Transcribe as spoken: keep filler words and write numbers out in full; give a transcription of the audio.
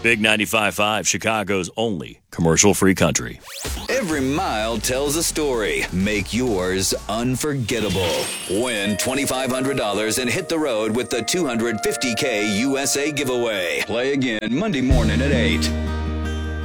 Big ninety-five point five, Chicago's only commercial-free country. Every mile tells a story. Make yours unforgettable. Win twenty-five hundred dollars and hit the road with the two hundred fifty K U S A giveaway. Play again Monday morning at eight.